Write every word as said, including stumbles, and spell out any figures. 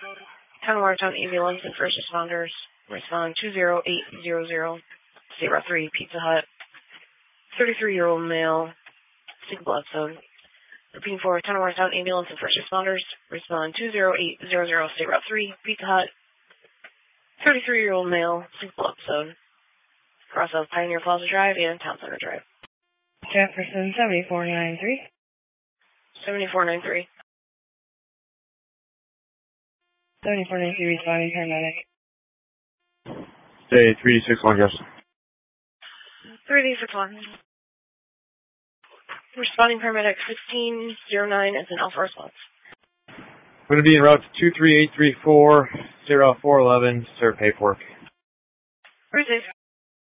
Town of Watertown ambulance and first responders. Respond two zero eight zero zero. State Route three, Pizza Hut. thirty-three-year-old male. Single episode. Repeating for Town of Watertown ambulance and first responders. Respond two zero eight zero zero. State Route three, Pizza Hut. thirty-three-year-old male. Single episode. Cross of Pioneer Plaza Drive and Town Center Drive. Jefferson seventy-four ninety-three. seventy-four ninety-three. seventy-four ninety-three responding paramedic. Day three six one, yes. three six one. Responding paramedic sixteen oh nine is an alpha response. I'm going to be en route to two three eight three four, zero four eleven, serve paperwork. Received.